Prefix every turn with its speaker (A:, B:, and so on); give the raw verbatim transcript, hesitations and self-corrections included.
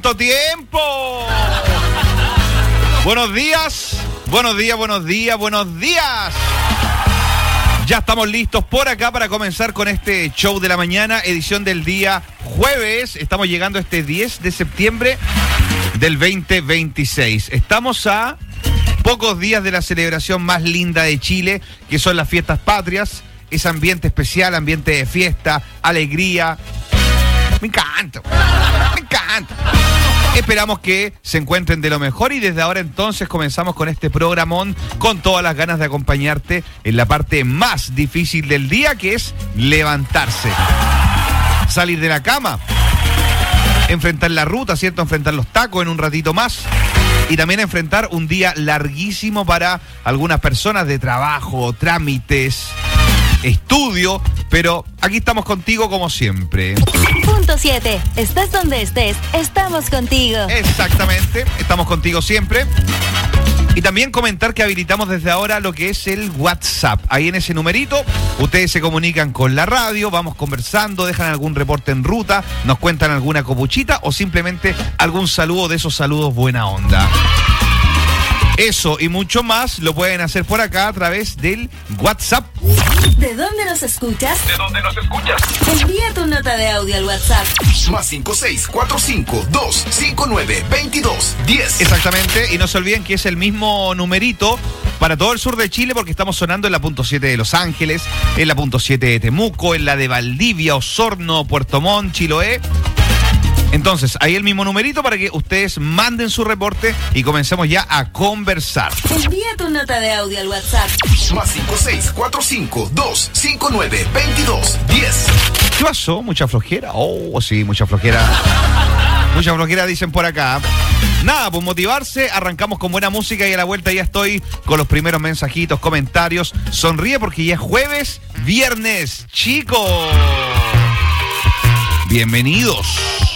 A: ¿Cuánto tiempo? Buenos días, buenos días, buenos días, buenos días. Ya estamos listos por acá para comenzar con este show de la mañana, edición del día jueves. Estamos llegando este diez de septiembre del veinte veintiséis. Estamos a pocos días de la celebración más linda de Chile, que son las fiestas patrias. Ese ambiente especial, ambiente de fiesta, alegría. Me encanta, me encanta. Esperamos que se encuentren de lo mejor y desde ahora entonces comenzamos con este programón con todas las ganas de acompañarte en la parte más difícil del día, que es levantarse, salir de la cama, enfrentar la ruta, ¿cierto? Enfrentar los tacos en un ratito más y también enfrentar un día larguísimo para algunas personas de trabajo, trámites, estudio, pero aquí estamos contigo como siempre.
B: Punto siete. Estás donde estés, estamos contigo.
A: Exactamente, estamos contigo siempre. Y también comentar que habilitamos desde ahora lo que es el WhatsApp. Ahí en ese numerito, ustedes se comunican con la radio, vamos conversando, dejan algún reporte en ruta, nos cuentan alguna copuchita o simplemente algún saludo de esos saludos buena onda. Eso y mucho más lo pueden hacer por acá a través del WhatsApp.
B: ¿De dónde nos escuchas?
C: ¿De dónde nos escuchas?
B: Envía tu nota de audio al WhatsApp.
C: Más cinco seis cuatro cinco dos cinco nueve veintidós diez.
A: Exactamente, y no se olviden que es el mismo numerito para todo el sur de Chile, porque estamos sonando en la punto siete de Los Ángeles, en la punto siete de Temuco, en la de Valdivia, Osorno, Puerto Montt, Chiloé. Entonces, ahí el mismo numerito para que ustedes manden su reporte y comencemos ya a conversar.
B: Envía tu nota de audio al WhatsApp.
C: Más cinco seis cuatro cinco dos cinco nueve veintidós diez.
A: ¿Qué pasó? ¿Mucha flojera? Oh, sí, mucha flojera. Mucha flojera dicen por acá. Nada, pues motivarse, arrancamos con buena música y a la vuelta ya estoy con los primeros mensajitos, comentarios. Sonríe porque ya es jueves, viernes, chicos. Bienvenidos.